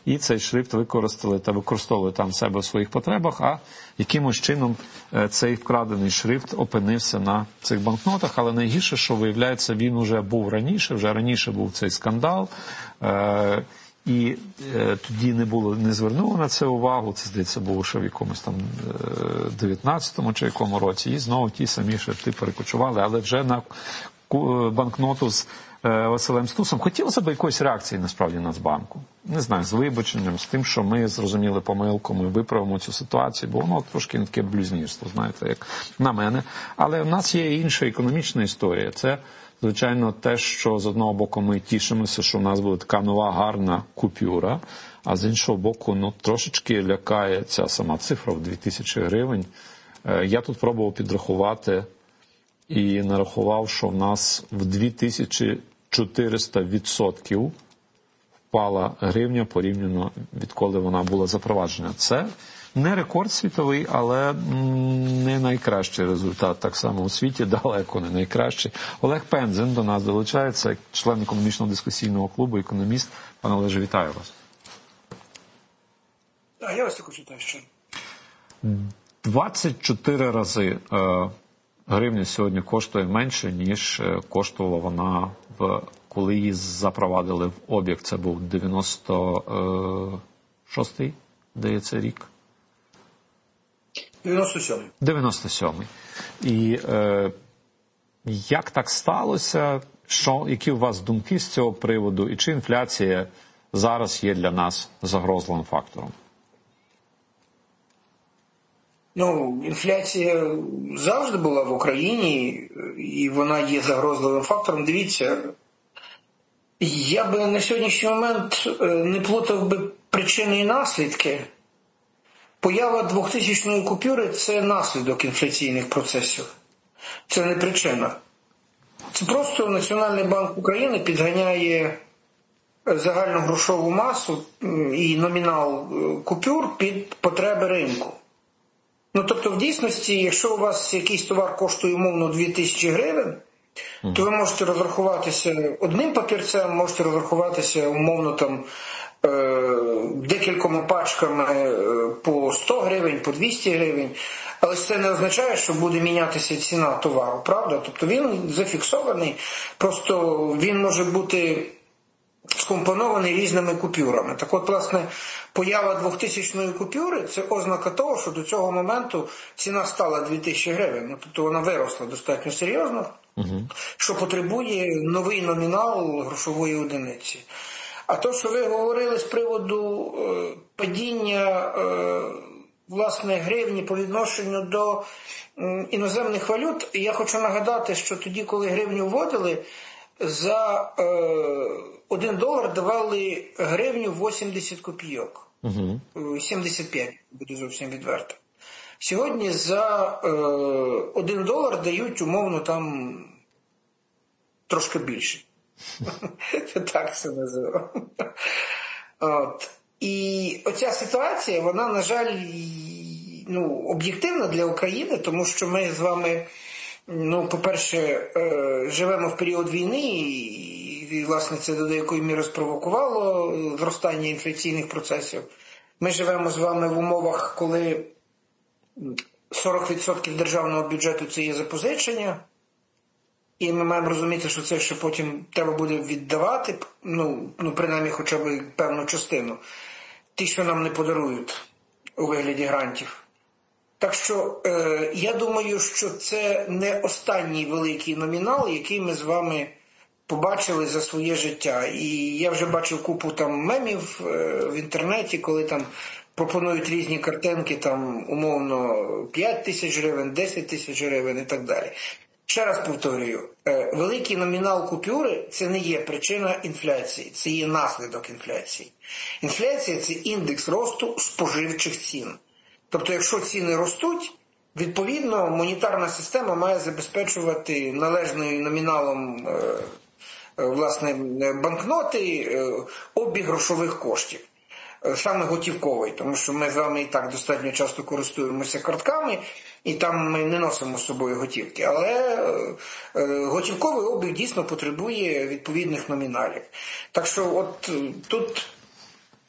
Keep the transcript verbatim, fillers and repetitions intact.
і цей шрифт використали та використовували там себе в своїх потребах, а якимось чином цей вкрадений шрифт опинився на цих банкнотах. Але найгірше, що виявляється, він вже був раніше, вже раніше був цей скандал, і е, тоді не було, не звернуло на це увагу, це, здається, було ще в якомусь там дев'ятнадцятому чи якому році, і знову ті самі шрифти перекочували, але вже на банкноту з е, Василем Стусом. Хотілося б якоїсь реакції, насправді, Нацбанку. Не знаю, з вибаченням, з тим, що ми зрозуміли помилку, ми виправимо цю ситуацію, бо воно трошки не таке блюзнірство, знаєте, як на мене. Але в нас є інша економічна історія. Це, звичайно, те, що з одного боку ми тішимося, що в нас буде така нова гарна купюра, а з іншого боку, ну, трошечки лякає ця сама цифра в дві тисячі гривень. Я тут пробував підрахувати і нарахував, що в нас в дві тисячі чотириста відсотків впала гривня порівняно, відколи вона була запроваджена. Це не рекорд світовий, але не найкращий результат. Так само у світі далеко не найкращий. Олег Пензен до нас долучається, як член економічного дискусійного клубу, економіст. Пане Олеже, вітаю вас. Так, я вас також вітаю ще. двадцять чотири рази е, гривня сьогодні коштує менше, ніж коштувала вона, в, коли її запровадили в обіг. Це був дев'яносто шостий, здається, рік. дев'яносто сьомий. дев'яносто сьомий. І е, як так сталося? Що, які у вас думки з цього приводу? І чи інфляція зараз є для нас загрозливим фактором? Ну, інфляція завжди була в Україні, і вона є загрозливим фактором. Дивіться, я би на сьогоднішній момент не плутав би причини і наслідки. Поява двохтисячної купюри – це наслідок інфляційних процесів. Це не причина. Це просто Національний банк України підганяє загальну грошову масу і номінал купюр під потреби ринку. Ну, тобто, в дійсності, якщо у вас якийсь товар коштує, умовно, дві тисячі гривень, то ви можете розрахуватися одним папірцем, можете розрахуватися, умовно, там, декількома пачками по сто гривень, по двісті гривень, але це не означає, що буде мінятися ціна товару, правда? Тобто він зафіксований, просто він може бути скомпонований різними купюрами. Так от, власне, поява двохтисячної купюри – це ознака того, що до цього моменту ціна стала дві тисячі гривень, ну, тобто вона виросла достатньо серйозно, угу. що потребує новий номінал грошової одиниці. А то, що ви говорили з приводу е, падіння е, власне гривні по відношенню до е, іноземних валют, я хочу нагадати, що тоді, коли гривню вводили, за е, один долар давали гривню вісімдесят копійок. Угу. сімдесят п'ять, буду зовсім відверто. Сьогодні за е, один долар дають, умовно, там трошки більше. Так це називаю. От. І оця ситуація, вона, на жаль, ну, об'єктивна для України, тому що ми з вами, ну, по-перше, живемо в період війни, і, власне, це до деякої міри спровокувало зростання інфляційних процесів. Ми живемо з вами в умовах, коли сорок відсотків державного бюджету – це є запозичення, і ми маємо розуміти, що це ще потім треба буде віддавати, ну, ну принаймні хоча б певну частину, ті, що нам не подарують у вигляді грантів. Так що е, я думаю, що це не останній великий номінал, який ми з вами побачили за своє життя. І я вже бачив купу там мемів е, в інтернеті, коли там пропонують різні картинки, там умовно п'ять тисяч гривень, десять тисяч гривень і так далі. Ще раз повторюю, великий номінал купюри – це не є причина інфляції, це є наслідок інфляції. Інфляція – це індекс росту споживчих цін. Тобто, якщо ціни ростуть, відповідно, монетарна система має забезпечувати належним номіналом власне, банкноти обіг грошових коштів. Саме готівковий, тому що ми з вами і так достатньо часто користуємося картками, і там ми не носимо з собою готівки. Але готівковий обіг дійсно потребує відповідних номіналів. Так що от тут